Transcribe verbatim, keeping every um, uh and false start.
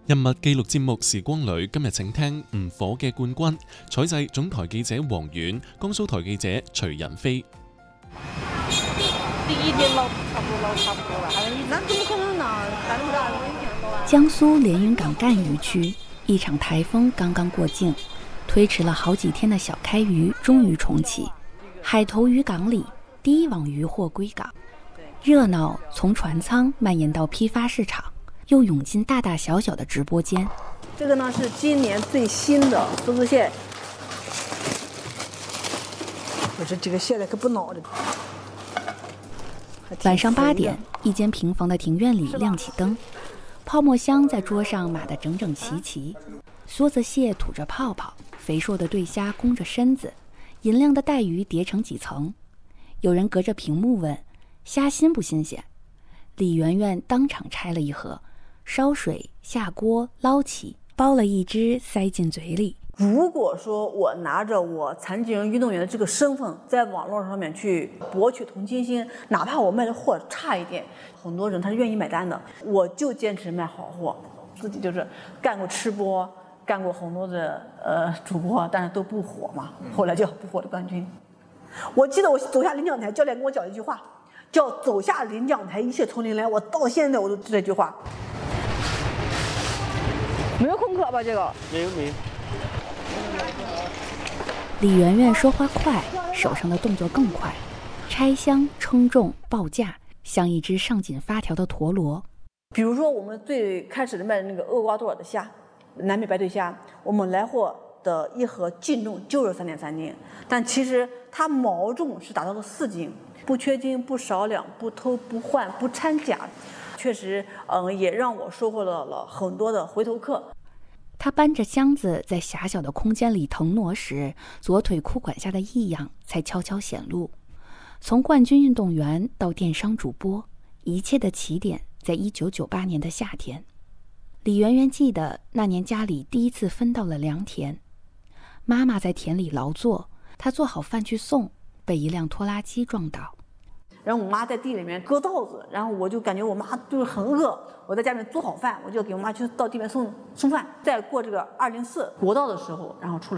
人物記錄節目《時光裏》今日請聽唔火嘅冠軍，採製總台記者黃遠，江蘇台記者徐仁飛。 第一天捞差不多捞差不多了，那怎么可能呢？那么大的一天捞完。 江苏连云港赣榆区，一场台风刚刚过境，推迟了好几天的小开渔终于重启。海头渔港里，第一网渔获归港，热闹从船舱蔓延到批发市场。又涌进大大小小的直播间。 这个呢是今年最新的福字蟹，我这这个蟹呢可不孬的。 晚上八点，一间平房的庭院里亮起灯，泡沫箱在桌上码得整整齐齐，梭子蟹吐着泡泡，肥硕的对虾弓着身子，银亮的带鱼叠成几层。有人隔着屏幕问：“虾新不新鲜？”李媛媛当场拆了一盒。烧水下锅捞起，剥了一只塞进嘴里。 如果说我拿着我残疾人运动员的这个身份，在网络上面去博取同情心，哪怕我卖的货差一点，很多人他是愿意买单的。我就坚持卖好货，自己就是干过吃播，干过很多的呃主播，但是都不火嘛。后来叫不火的冠军。我记得我走下领奖台，教练跟我讲一句话，叫走下领奖台，一切从零来。我到现在我都记得这句话。没有空壳吧？这个没有没有。 李媛媛说话快，手上的动作更快，拆箱、称重、报价，像一只上紧发条的陀螺。 比如说，我们最开始的卖的那个厄瓜多尔的虾，南美白对虾，我们来货的一盒净重就是三点三斤，但其实它毛重是达到了四斤，不缺斤、不少两、不偷不换、不掺假。确实，嗯，也让我收获了了很多的回头客。 他搬着箱子在狭小的空间里腾挪时，左腿裤管下的异样才悄悄显露。从冠军运动员到电商主播，一切的起点在一九九八年的夏天。李媛媛记得那年家里第一次分到了良田，妈妈在田里劳作，她做好饭去送，被一辆拖拉机撞倒。 然后我妈在地里面割稻子，然后我就感觉我妈就是很饿，我在家里面做好饭，我就给我妈去到地面送送饭。在过这个二零四国道的时候，然后出了。